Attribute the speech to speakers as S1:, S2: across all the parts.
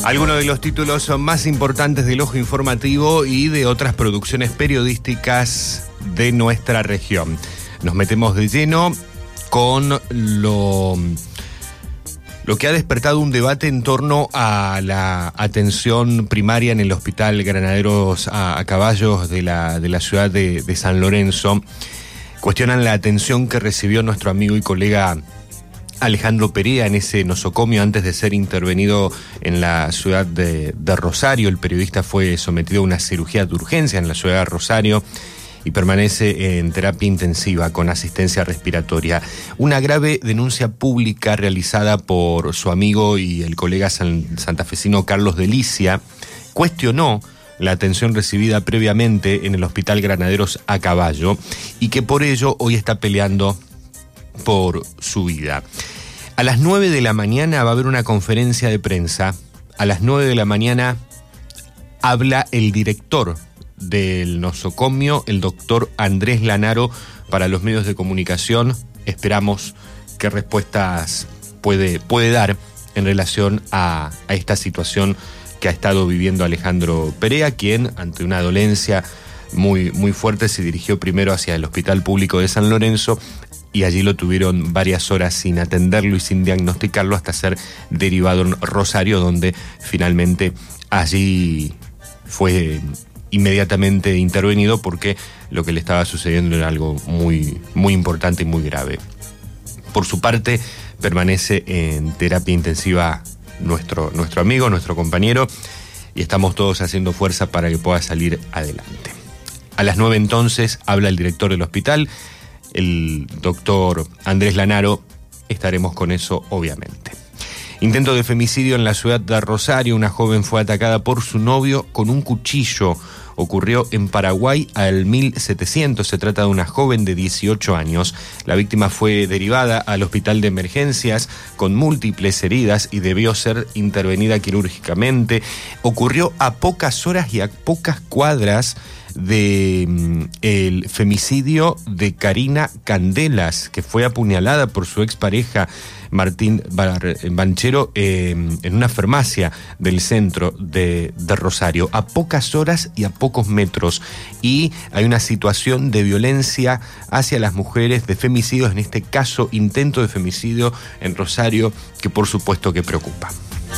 S1: Algunos de los títulos más importantes del Ojo Informativo y de otras producciones periodísticas de nuestra región. Nos metemos de lleno con lo que ha despertado un debate en torno a la atención primaria en el Hospital Granaderos a Caballos de la ciudad de San Lorenzo. Cuestionan la atención que recibió nuestro amigo y colega Alejandro Perea en ese nosocomio antes de ser intervenido en la ciudad de Rosario. El periodista fue sometido a una cirugía de urgencia en la ciudad de Rosario y permanece en terapia intensiva con asistencia respiratoria. Una grave denuncia pública realizada por su amigo y el colega santafesino Carlos Delicia cuestionó la atención recibida previamente en el Hospital Granaderos a Caballo y que por ello hoy está peleando por su vida. A las 9 de la mañana va a haber una conferencia de prensa. A las 9 de la mañana habla el director del nosocomio, el doctor Andrés Lanaro, para los medios de comunicación. Esperamos qué respuestas puede dar en relación a esta situación que ha estado viviendo Alejandro Perea, quien ante una dolencia muy fuerte se dirigió primero hacia el Hospital Público de San Lorenzo y allí lo tuvieron varias horas sin atenderlo y sin diagnosticarlo hasta ser derivado en Rosario, donde finalmente allí fue inmediatamente intervenido porque lo que le estaba sucediendo era algo muy importante y muy grave. Por su parte, permanece en terapia intensiva nuestro amigo, nuestro compañero, y estamos todos haciendo fuerza para que pueda salir adelante. A las 9 entonces habla el director del hospital, el doctor Andrés Lanaro. Estaremos con eso, obviamente. Intento de femicidio en la ciudad de Rosario. Una joven fue atacada por su novio con un cuchillo. Ocurrió en Paraguay al 1700. Se trata de una joven de 18 años. La víctima fue derivada al hospital de emergencias con múltiples heridas y debió ser intervenida quirúrgicamente. Ocurrió a pocas horas y a pocas cuadras de el femicidio de Karina Candelas, que fue apuñalada por su expareja Martín Banchero en una farmacia del centro de Rosario, a pocas horas y a pocos metros. Y hay una situación de violencia hacia las mujeres, de femicidios, en este caso intento de femicidio en Rosario, que por supuesto que preocupa.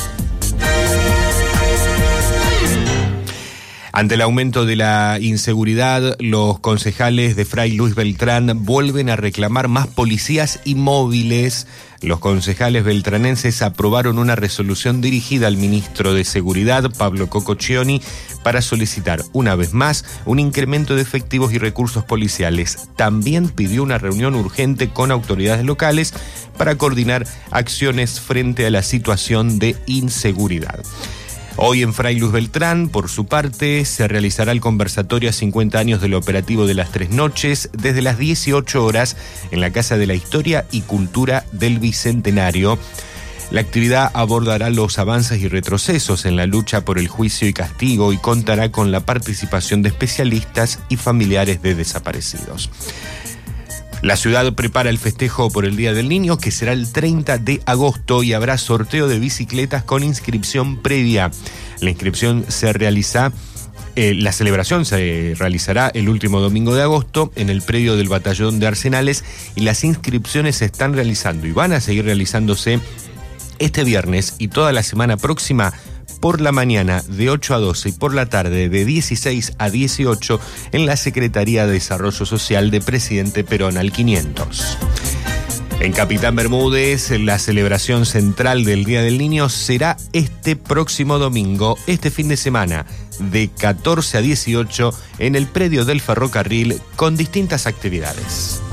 S1: Ante el aumento de la inseguridad, los concejales de Fray Luis Beltrán vuelven a reclamar más policías y móviles. Los concejales beltranenses aprobaron una resolución dirigida al ministro de Seguridad, Pablo Cococcioni, para solicitar una vez más un incremento de efectivos y recursos policiales. También pidió una reunión urgente con autoridades locales para coordinar acciones frente a la situación de inseguridad. Hoy en Fray Luis Beltrán, por su parte, se realizará el conversatorio a 50 años del operativo de las 3 noches desde las 18 horas en la Casa de la Historia y Cultura del Bicentenario. La actividad abordará los avances y retrocesos en la lucha por el juicio y castigo y contará con la participación de especialistas y familiares de desaparecidos. La ciudad prepara el festejo por el Día del Niño, que será el 30 de agosto, y habrá sorteo de bicicletas con inscripción previa. La inscripción la celebración se realizará el último domingo de agosto en el predio del Batallón de Arsenales, y las inscripciones se están realizando y van a seguir realizándose este viernes y toda la semana próxima, por la mañana de 8 a 12 y por la tarde de 16 a 18 en la Secretaría de Desarrollo Social de Presidente Perón al 500. En Capitán Bermúdez, la celebración central del Día del Niño será este próximo domingo, este fin de semana, de 14 a 18 en el predio del ferrocarril con distintas actividades.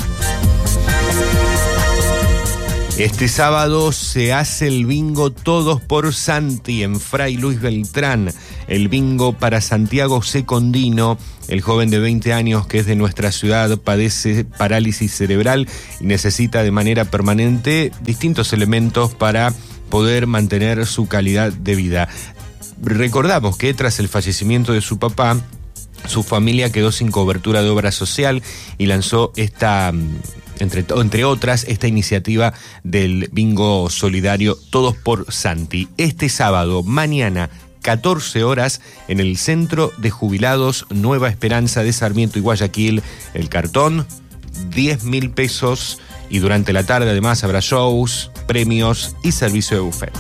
S1: Este sábado se hace el bingo Todos por Santi en Fray Luis Beltrán. El bingo para Santiago Secondino, el joven de 20 años que es de nuestra ciudad, padece parálisis cerebral y necesita de manera permanente distintos elementos para poder mantener su calidad de vida. Recordamos que tras el fallecimiento de su papá, su familia quedó sin cobertura de obra social y lanzó esta entre otras, esta iniciativa del bingo solidario Todos por Santi. Este sábado, mañana, 14 horas, en el Centro de Jubilados Nueva Esperanza de Sarmiento y Guayaquil, el cartón, 10.000 pesos, y durante la tarde además habrá shows, premios y servicio de buffet.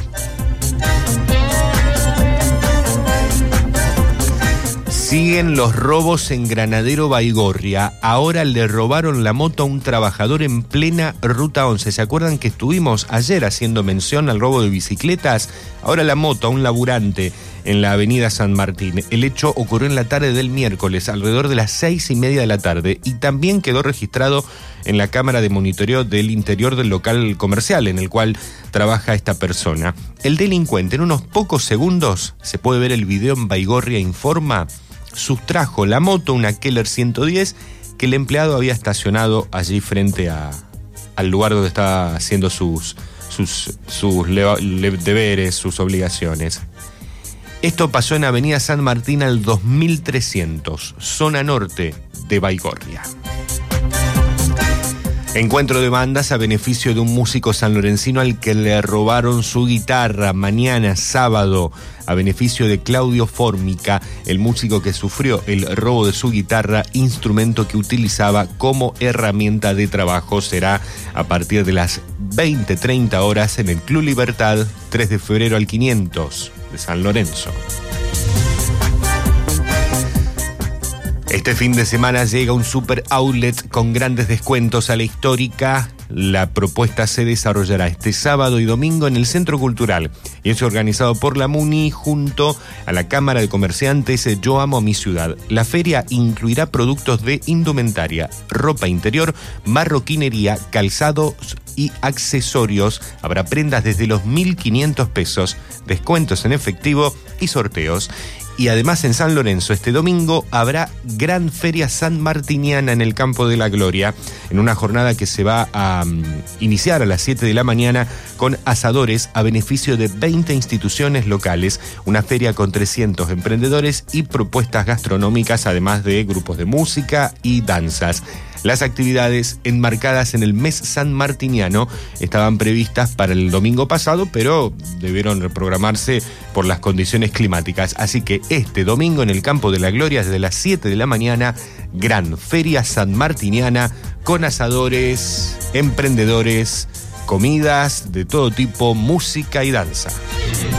S1: Siguen los robos en Granadero Baigorria. Ahora le robaron la moto a un trabajador en plena Ruta 11. ¿Se acuerdan que estuvimos ayer haciendo mención al robo de bicicletas? Ahora la moto a un laburante en la avenida San Martín. El hecho ocurrió en la tarde del miércoles, alrededor de las 6:30 de la tarde, y también quedó registrado en la cámara de monitoreo del interior del local comercial en el cual trabaja esta persona. El delincuente, en unos pocos segundos, se puede ver el video en Baigorria Informa, sustrajo la moto, una Keller 110, que el empleado había estacionado allí frente al lugar donde estaba haciendo sus deberes, sus obligaciones. Esto pasó en Avenida San Martín al 2300, zona norte de Baigorria. Encuentro de bandas a beneficio de un músico sanlorencino al que le robaron su guitarra. Mañana, sábado, a beneficio de Claudio Fórmica, el músico que sufrió el robo de su guitarra, instrumento que utilizaba como herramienta de trabajo. Será a partir de las 20:30 horas en el Club Libertad, 3 de febrero al 500 de San Lorenzo. Este fin de semana llega un super outlet con grandes descuentos a la histórica. La propuesta se desarrollará este sábado y domingo en el Centro Cultural y es organizado por la MUNI junto a la Cámara de Comerciantes Yo Amo a Mi Ciudad. La feria incluirá productos de indumentaria, ropa interior, marroquinería, calzados y accesorios. Habrá prendas desde los 1.500 pesos, descuentos en efectivo y sorteos. Y además en San Lorenzo este domingo habrá Gran Feria Sanmartiniana en el Campo de la Gloria, en una jornada que se va a iniciar a las 7 de la mañana con asadores a beneficio de 20 instituciones locales, una feria con 300 emprendedores y propuestas gastronómicas, además de grupos de música y danzas. Las actividades enmarcadas en el mes sanmartiniano estaban previstas para el domingo pasado, pero debieron reprogramarse por las condiciones climáticas. Así que este domingo en el Campo de la Gloria, desde las 7 de la mañana, Gran Feria Sanmartiniana con asadores, emprendedores, comidas de todo tipo, música y danza.